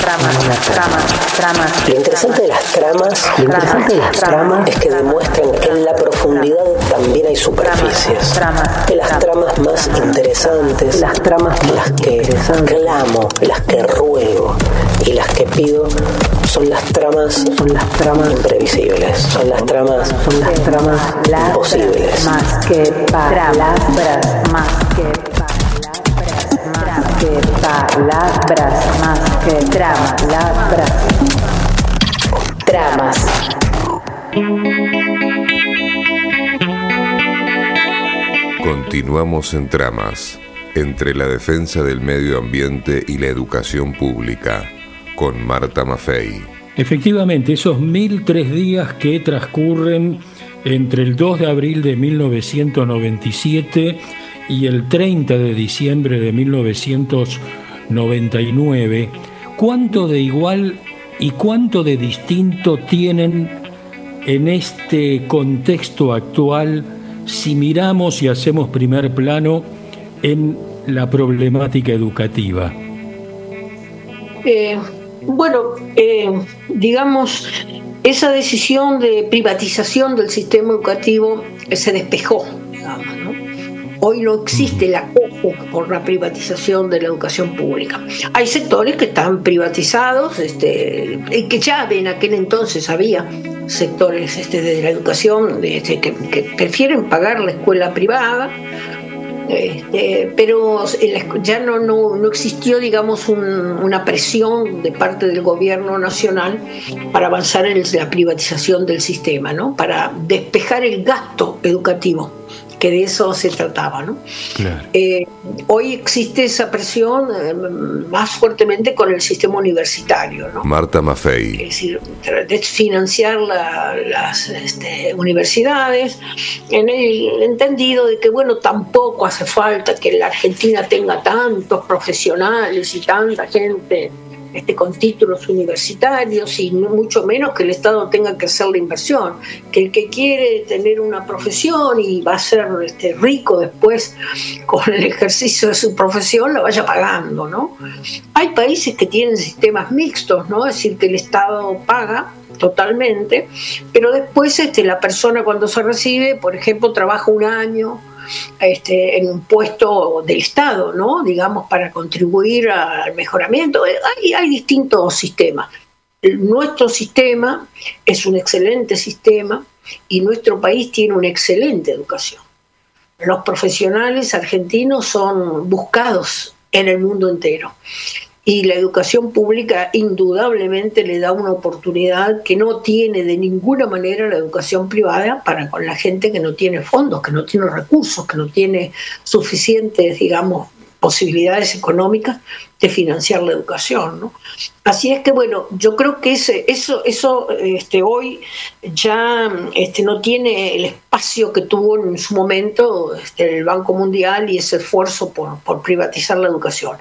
Lo interesante de las tramas es que demuestran que en la profundidad también hay superficies. Que las tramas más interesantes, las que clamo, las que ruego y las que pido son las tramas imprevisibles, son las tramas imposibles. Más que palabras, más que tramas. Continuamos en Tramas, entre la defensa del medio ambiente y la educación pública, con Marta Maffei. Efectivamente, esos 1003 días que transcurren entre el 2 de abril de 1997 y el 30 de diciembre de 1999, ¿cuánto de igual y cuánto de distinto tienen en este contexto actual si miramos y hacemos primer plano en la problemática educativa? Digamos, esa decisión de privatización del sistema educativo se despejó, digamos, ¿no? Hoy no existe el acoso por la privatización de la educación pública. Hay sectores que están privatizados, que ya en aquel entonces había sectores de la educación que prefieren pagar la escuela privada, pero ya no existió, digamos, una presión de parte del gobierno nacional para avanzar en la privatización del sistema, ¿no? Para despejar el gasto educativo, que de eso se trataba, ¿no? Claro. Hoy existe esa presión más fuertemente con el sistema universitario, ¿no? Marta Maffei. Es decir, financiar las universidades en el entendido de que, bueno, tampoco hace falta que la Argentina tenga tantos profesionales y tanta gente con títulos universitarios, y mucho menos que el Estado tenga que hacer la inversión, que el que quiere tener una profesión y va a ser rico después con el ejercicio de su profesión, la vaya pagando, ¿no? Hay países que tienen sistemas mixtos, ¿no? Es decir, que el Estado paga totalmente, pero después la persona cuando se recibe, por ejemplo, trabaja un año en un puesto del Estado, ¿no? Digamos, para contribuir al mejoramiento. Hay distintos sistemas. Nuestro sistema es un excelente sistema y nuestro país tiene una excelente educación. Los profesionales argentinos son buscados en el mundo entero. Y la educación pública indudablemente le da una oportunidad que no tiene de ninguna manera la educación privada para con la gente que no tiene fondos, que no tiene recursos, que no tiene suficientes, digamos, posibilidades económicas de financiar la educación, ¿no? Así es que, bueno, yo creo que eso hoy ya no tiene el espacio que tuvo en su momento el Banco Mundial y ese esfuerzo por privatizar la educación.